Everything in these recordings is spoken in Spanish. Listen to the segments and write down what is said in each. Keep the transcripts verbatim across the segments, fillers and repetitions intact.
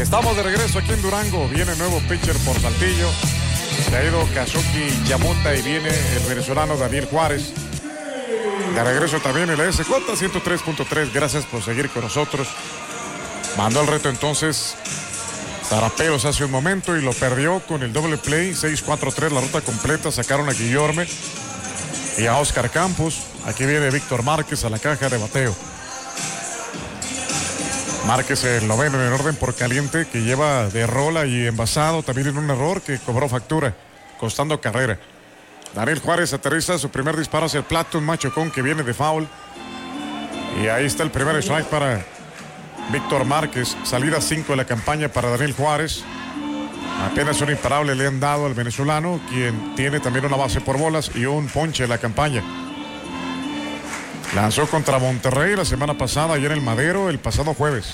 Estamos de regreso aquí en Durango. Viene nuevo pitcher por Saltillo. Se ha ido Kazuki Yamota y viene el venezolano Daniel Juárez. De regreso también el S J ciento tres punto tres. Gracias por seguir con nosotros. Mandó el reto entonces Zaraperos hace un momento y lo perdió con el doble play. seis cuatro tres la ruta completa. Sacaron a Guillorme y a Oscar Campos. Aquí viene Víctor Márquez a la caja de bateo. Márquez el noveno en el orden por caliente, que lleva de rola y envasado también en un error que cobró factura, costando carrera. Daniel Juárez aterriza su primer disparo hacia el plato, un machocón que viene de foul. Y ahí está el primer strike para Víctor Márquez. Salida cinco de la campaña para Daniel Juárez. Apenas un imparable le han dado al venezolano, quien tiene también una base por bolas y un ponche en la campaña. Lanzó contra Monterrey la semana pasada y en el Madero el pasado jueves.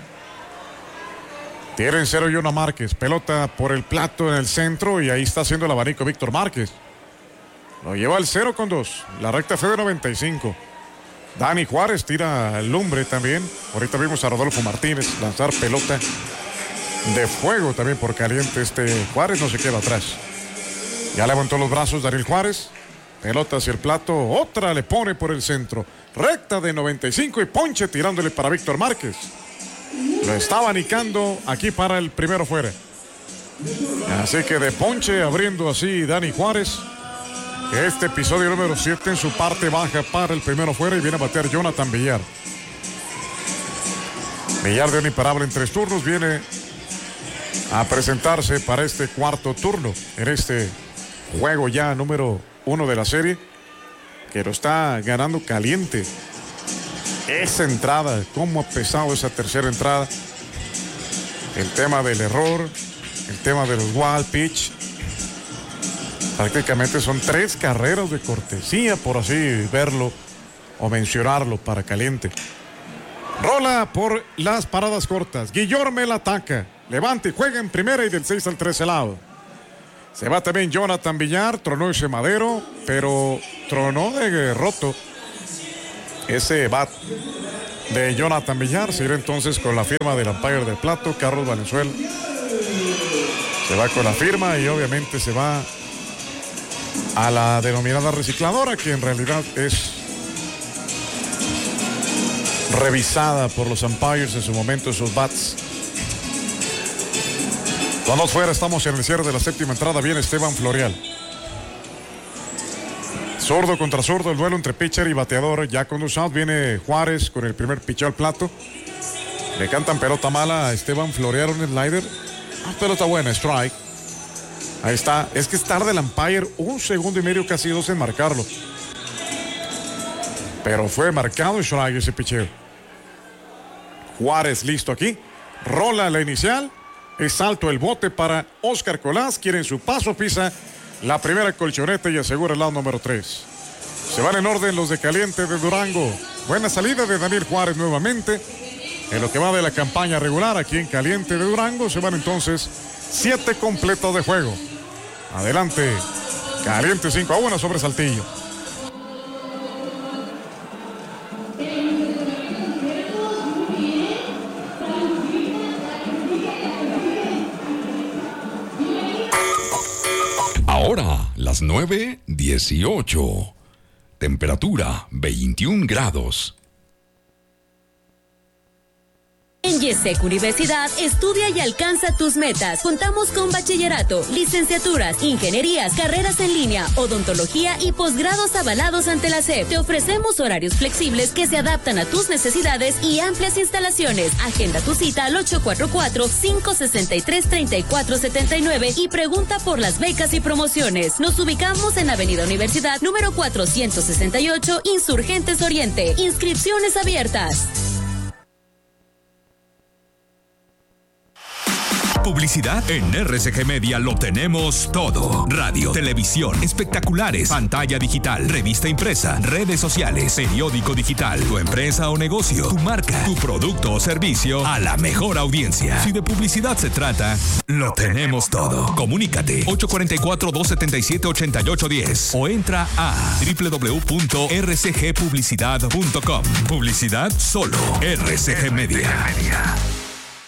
Tienen cero y uno a Márquez. Pelota por el plato en el centro y ahí está haciendo el abanico Víctor Márquez. Lo lleva al cero con dos. La recta fue de noventa y cinco. Dani Juárez tira lumbre también. Ahorita vimos a Rodolfo Martínez lanzar pelota de fuego también por caliente. Este Juárez no se queda atrás. Ya levantó los brazos Daniel Juárez. Pelota hacia el plato, otra le pone por el centro. Recta de noventa y cinco y ponche tirándole para Víctor Márquez. Lo está abanicando aquí para el primero fuera. Así que de ponche abriendo así Dani Juárez. Este episodio número siete en su parte baja para el primero fuera y viene a batear Jonathan Villar. Villar de un imparable en tres turnos viene a presentarse para este cuarto turno en este juego ya número uno de la serie, que lo está ganando caliente. Esa entrada, cómo ha pesado esa tercera entrada. El tema del error, el tema de los wild pitch. Prácticamente son tres carreras de cortesía, por así verlo o mencionarlo, para caliente. Rola por las paradas cortas. Guillorme la ataca. Levanta y juega en primera y del seis al trece lado. Se va también Jonathan Villar, tronó ese madero, pero tronó de roto ese bat de Jonathan Villar. Se irá entonces con la firma del umpire de plato, Carlos Valenzuela. Se va con la firma y obviamente se va a la denominada recicladora, que en realidad es revisada por los umpires en su momento, esos bats. Con dos fuera, estamos en el cierre de la séptima entrada. Viene Esteban Florial. Zurdo contra zurdo, el duelo entre pitcher y bateador. Ya con dos outs viene Juárez con el primer picheo al plato. Le cantan pelota mala a Esteban Florial, un slider. Ah, pelota buena, strike. Ahí está. Es que es tarde el umpire, un segundo y medio, casi dos en marcarlo. Pero fue marcado strike ese picheo. Juárez listo aquí. Rola la inicial. Es alto el bote para Oscar Colás. Quiere en su paso, pisa la primera colchoneta y asegura el lado número tres. Se van en orden los de caliente de Durango. Buena salida de Daniel Juárez nuevamente. En lo que va de la campaña regular aquí en caliente de Durango, se van entonces siete completos de juego. Adelante, caliente cinco a uno sobre Saltillo. Ahora, las nueve dieciocho. Temperatura veintiún grados. En YESEC Universidad, estudia y alcanza tus metas. Contamos con bachillerato, licenciaturas, ingenierías, carreras en línea, odontología y posgrados avalados ante la S E P. Te ofrecemos horarios flexibles que se adaptan a tus necesidades y amplias instalaciones. Agenda tu cita al ocho cuatro cuatro, cinco seis tres, tres cuatro siete nueve y pregunta por las becas y promociones. Nos ubicamos en Avenida Universidad, número cuatrocientos sesenta y ocho, Insurgentes Oriente. Inscripciones abiertas. Publicidad en R C G Media lo tenemos todo. Radio, televisión, espectaculares, pantalla digital, revista impresa, redes sociales, periódico digital, tu empresa o negocio, tu marca, tu producto o servicio a la mejor audiencia. Si de publicidad se trata, lo tenemos todo. Comunícate ocho cuatro cuatro, dos siete siete, ocho ocho uno cero o entra a doble u doble u doble u punto r c g publicidad punto com. Publicidad solo R C G Media.